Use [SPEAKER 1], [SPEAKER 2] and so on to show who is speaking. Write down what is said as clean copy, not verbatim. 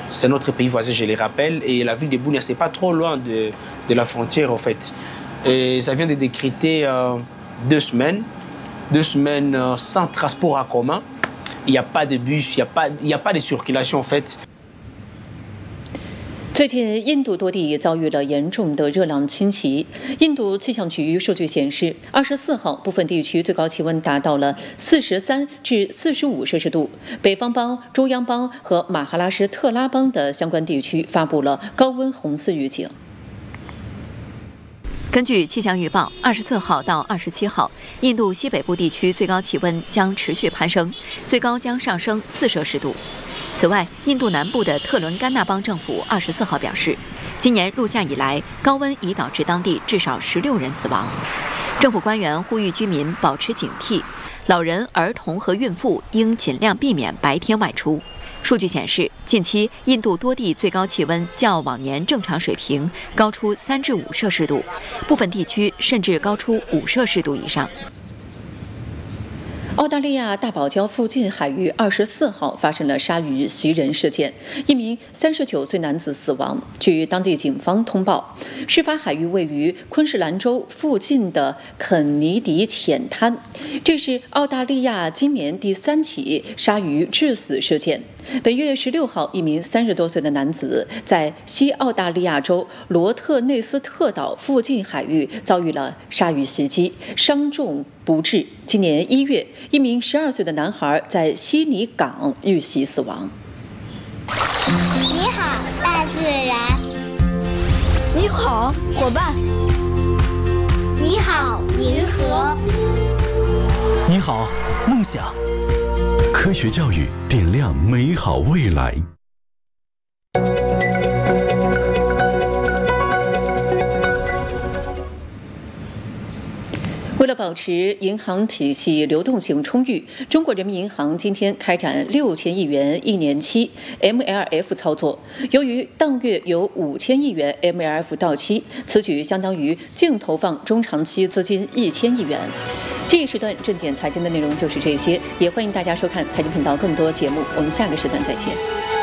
[SPEAKER 1] C'est notre pays voisin, je les rappelle, et la ville de Bunia, c'est pas trop loin de la frontière en fait. Et ça vient de décréter 2 semaines sans transport en commun. Il n'y a pas de bus, il n'y a pas de circulation en fait.
[SPEAKER 2] 最近，印度多地遭遇了严重的热浪侵袭。印度气象局数据显示，24号部分地区最高气温达到了43至45摄氏度。北方邦、中央邦和马哈拉施特拉邦的相关地区发布了高温红色预警。
[SPEAKER 3] 根据气象预报，24号到27号，印度西北部地区最高气温将持续攀升，最高将上升4摄氏度。此外，印度南部的特伦甘纳邦政府24号表示，今年入夏以来，高温已导致当地至少16人死亡。政府官员呼吁居民保持警惕，老人、儿童和孕妇应尽量避免白天外出。数据显示，近期印度多地最高气温较往年正常水平高出3至5摄氏度，部分地区甚至高出5摄氏度以上。
[SPEAKER 2] 澳大利亚大堡礁附近海域24号发生了鲨鱼袭人事件，一名39岁男子死亡。据当地警方通报，事发海域位于昆士兰州附近的肯尼迪浅滩，这是澳大利亚今年第3起鲨鱼致死事件。本月16号，一名30多岁的男子在西澳大利亚州罗特内斯特岛附近海域遭遇了鲨鱼袭击，伤重不治。今年1月，一名12岁的男孩在悉尼港遇袭死亡。
[SPEAKER 4] 你好，大自然。
[SPEAKER 5] 你好，伙伴。
[SPEAKER 4] 你好，银河。
[SPEAKER 6] 你好，梦想。科学教育点亮美好未来。
[SPEAKER 2] 为了保持银行体系流动性充裕，中国人民银行今天开展6000亿元1年期 MLF 操作。由于当月有5000亿元 MLF 到期，此举相当于净投放中长期资金1000亿元。这一时段正点财经的内容就是这些，也欢迎大家收看财经频道更多节目，我们下个时段再见。